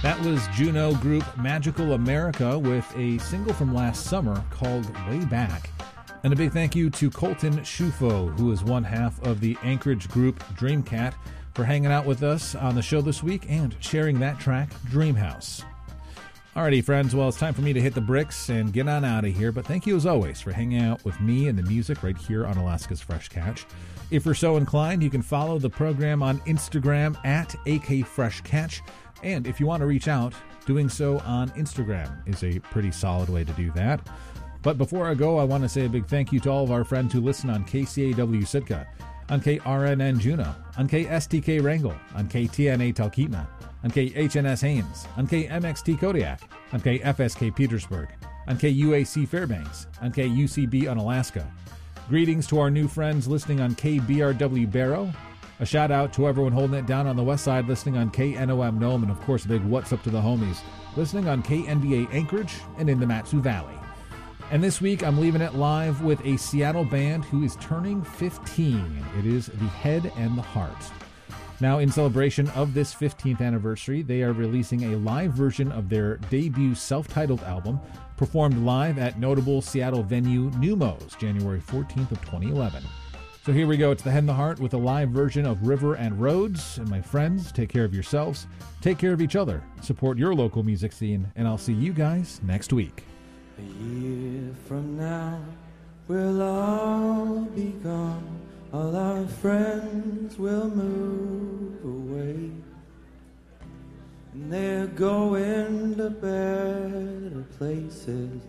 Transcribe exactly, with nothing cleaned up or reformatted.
That was Juno group Magical America with a single from last summer called Way Back. And a big thank you to Colton Schufo, who is one half of the Anchorage group Dreamcat, for hanging out with us on the show this week and sharing that track, Dreamhouse. Alrighty, friends, well, it's time for me to hit the bricks and get on out of here, but thank you as always for hanging out with me and the music right here on Alaska's Fresh Catch. If you're so inclined, you can follow the program on Instagram at A K Fresh Catch. And if you want to reach out, doing so on Instagram is a pretty solid way to do that. But before I go, I want to say a big thank you to all of our friends who listen on K C A W Sitka, on K R N N Juneau, on K S T K Wrangell, on K T N A Talkeetna, on K H N S Haines, on K M X T Kodiak, on K F S K Petersburg, on K U A C Fairbanks, on K U C B Unalaska. Greetings to our new friends listening on K B R W Barrow. A shout out to everyone holding it down on the west side listening on K N O M Nome, and of course a big what's up to the homies listening on K N D A Anchorage and in the Mat-Su Valley. And this week I'm leaving it live with a Seattle band who is turning fifteen. It is The Head and the Heart. Now, in celebration of this fifteenth anniversary, they are releasing a live version of their debut self-titled album, performed live at notable Seattle venue Numos, January fourteenth of twenty eleven. So here we go. It's The Head and the Heart with a live version of River and Roads. And my friends, take care of yourselves, take care of each other, support your local music scene, and I'll see you guys next week. A year from now, we'll all be gone. All our friends will move away, and they're going to better places.